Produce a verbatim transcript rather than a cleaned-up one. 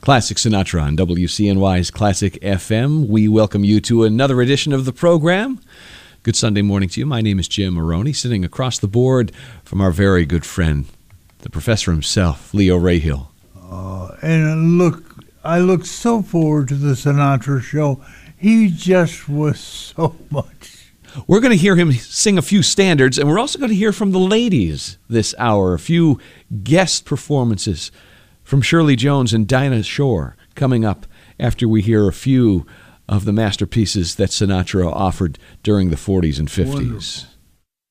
Classic Sinatra on W C N Y's Classic F M. We welcome you to another edition of the program. Good Sunday morning to you. My name is Jim Maroney, sitting across the board from our very good friend, the professor himself, Leo Rahill. Uh, and look, I look so forward to the Sinatra show. He just was so much. We're going to hear him sing a few standards, and we're also going to hear from the ladies this hour, a few guest performances from Shirley Jones and Dinah Shore coming up after we hear a few of the masterpieces that Sinatra offered during the forties and fifties. Wonderful.